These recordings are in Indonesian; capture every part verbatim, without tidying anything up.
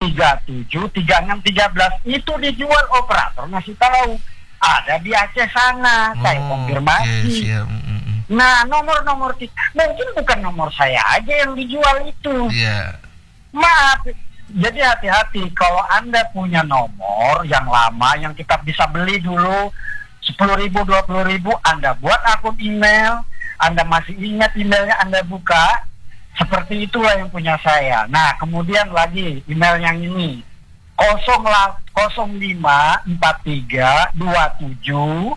tiga tujuh tiga enam tiga belas itu dijual, operator ngasih tahu ada di Aceh sana. Oh, saya konfirmasi. Yes, yeah. mm-hmm. Nah, nomor-nomor kita mungkin bukan nomor saya aja yang dijual itu. Yeah. Maaf, jadi hati-hati kalau Anda punya nomor yang lama yang kita bisa beli dulu sepuluh ribu, dua puluh ribu, Anda buat akun email, Anda masih ingat emailnya, Anda buka. Seperti itulah yang punya saya. Nah, kemudian lagi email yang ini nol lima empat tiga dua tujuh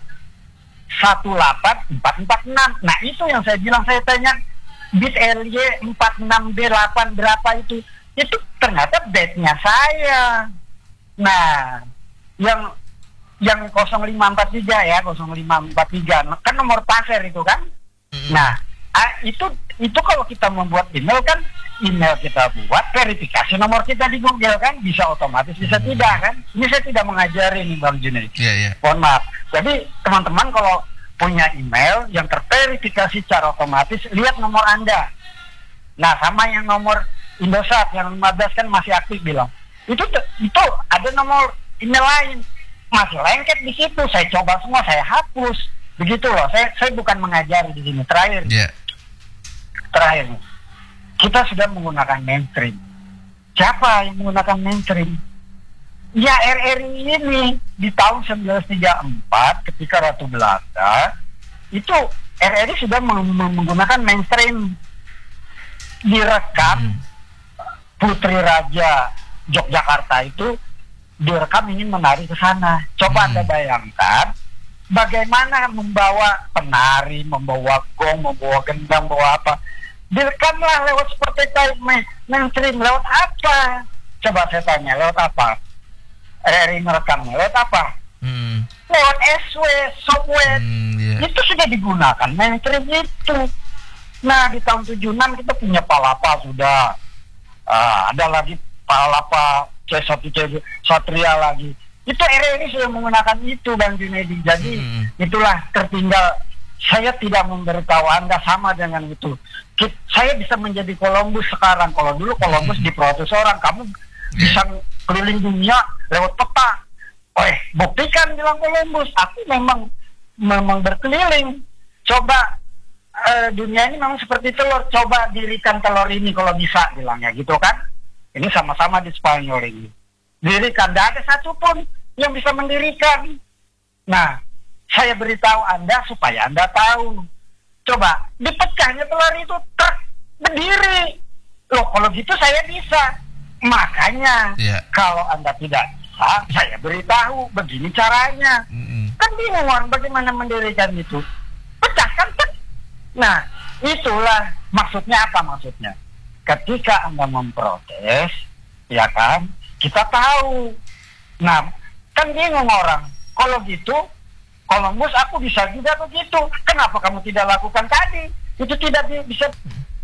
satu delapan empat empat enam. Nah, itu yang saya bilang, saya tanya bit L Y empat enam B delapan berapa itu? Itu ternyata bit-nya saya. Nah, yang yang nol lima empat tiga ya, nol lima empat tiga kan nomor pasir itu kan. Nah, ah, itu itu kalau kita membuat email kan, email kita buat verifikasi nomor kita di Google kan, bisa otomatis bisa hmm. tidak kan. Ini saya tidak mengajari nih Bang Junedi. Yeah, yeah. Mohon maaf. Jadi teman-teman kalau punya email yang terverifikasi secara otomatis, lihat nomor Anda. Nah, sama yang nomor Indosat yang lima belas kan masih aktif bilang. Itu itu ada nomor email lain masih lengket di situ. Saya coba semua, saya hapus. Begitu loh. Saya saya bukan mengajari di sini. Terakhir. Yeah. Terakhir, kita sudah menggunakan mainstream. Siapa yang menggunakan mainstream? Ya R R I ini di tahun seribu sembilan ratus tiga puluh empat ketika Ratu Belanda itu R R I sudah menggunakan mainstream, direkam. hmm. Putri Raja Yogyakarta itu direkam ingin menari ke sana. Coba hmm. Anda bayangkan bagaimana membawa penari, membawa gong, membawa gendang, membawa apa. Direkamlah lewat seperti kayak mainstream. Lewat apa? Coba saya tanya, lewat apa? R R I merekamnya, lewat apa? Hmm. Lewat S W, software. Hmm, yeah. Itu sudah digunakan mainstream itu. Nah, di tahun tujuh puluh enam kita punya Palapa sudah. Uh, ada lagi Palapa C satu C dua Satria lagi. Itu R R I sudah menggunakan itu Bang Junedi. Jadi hmm. itulah tertinggal. Saya tidak memberitahu Anda sama dengan itu. Saya bisa menjadi Columbus sekarang. Kalau dulu Columbus hmm. diprotes orang, kamu bisa keliling dunia lewat peta. Oh, buktikan bilang Columbus. Aku memang memang berkeliling. Coba uh, dunia ini memang seperti telur. Coba dirikan telur ini kalau bisa bilangnya gitu kan. Ini sama-sama di Spanyol ini. Dirikan, tidak ada satupun yang bisa mendirikan. Nah, saya beritahu Anda supaya Anda tahu. Coba, dipecahnya telur itu ter berdiri. Loh, kalau gitu saya bisa. Makanya, yeah. kalau Anda tidak bisa, saya beritahu. Begini caranya. Mm-hmm. Kan bingung orang bagaimana mendirikan itu. Pecahkan, tek. Nah, itulah maksudnya apa maksudnya. Ketika Anda memprotes, ya kan, kita tahu. Nah, kan bingung orang. Kalau gitu, Columbus aku bisa juga begitu. Kenapa kamu tidak lakukan tadi? Itu tidak bisa.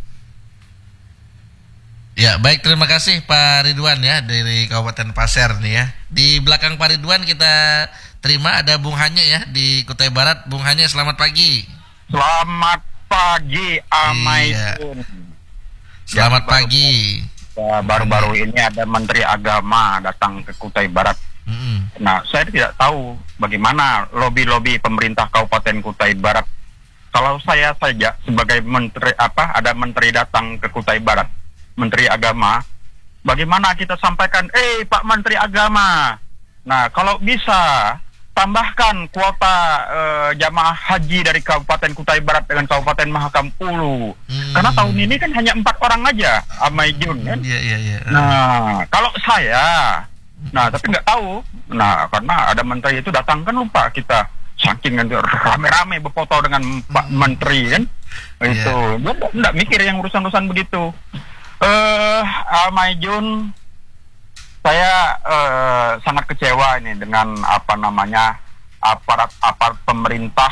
Ya, baik, terima kasih Pak Ridwan ya dari Kabupaten Pasir nih ya. Di belakang Pak Ridwan kita terima ada Bung Hanye ya di Kutai Barat. Bung Hanye, selamat pagi. Selamat pagi, Amai. Iya. Selamat ya, pagi. Baru, baru-baru ini ada Menteri Agama datang ke Kutai Barat. Mm-hmm. Nah, saya tidak tahu bagaimana lobi-lobi pemerintah Kabupaten Kutai Barat. Kalau saya saja sebagai menteri apa, ada menteri datang ke Kutai Barat, Menteri Agama, bagaimana kita sampaikan, eh Pak Menteri Agama, nah kalau bisa tambahkan kuota uh, jamaah haji dari Kabupaten Kutai Barat dengan Kabupaten Mahakam Ulu. Hmm. Karena tahun ini kan hanya empat orang aja, Amai Jun kan. Yeah, yeah, yeah. Nah, kalau saya, nah tapi nggak tahu. Nah, karena ada menteri itu datang kan lupa kita. Saking rame-rame berfoto dengan Pak hmm. Menteri kan. Yeah. Itu, dia nggak mikir yang urusan-urusan begitu. Eh, uh, Amai Jun, saya uh, sangat kecewa ini dengan apa namanya aparat-aparat pemerintah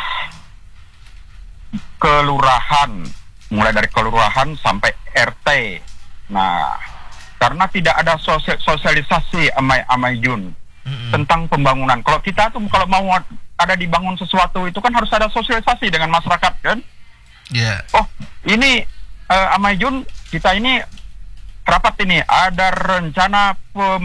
kelurahan, mulai dari kelurahan sampai R T. Nah, karena tidak ada sosial, sosialisasi Amai Amai Jun mm-hmm. tentang pembangunan. Kalau kita tuh kalau mau ada dibangun sesuatu itu kan harus ada sosialisasi dengan masyarakat kan. Yeah. Oh, ini uh, Amai Jun, kita ini rapat ini ada rencana